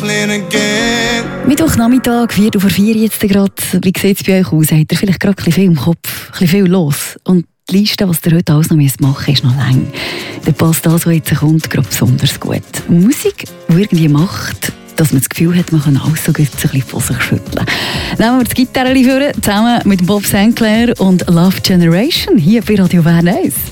trifling again. Mittwochnachmittag, 4:04 jetzt gerade. Wie sieht es bei euch aus? Habt ihr vielleicht gerade ein bisschen viel im Kopf, ein bisschen viel los? Und die Liste, was ihr heute alles noch machen müsst, ist noch lang. Dann passt das, was jetzt kommt, gerade besonders gut. Musik, die irgendwie macht, dass man das Gefühl hat, man kann alles so gut ein bisschen von sich schütteln. Nehmen wir das Gitarre vor, zusammen mit Bob Sinclair und Love Generation hier bei Radio Bern 1.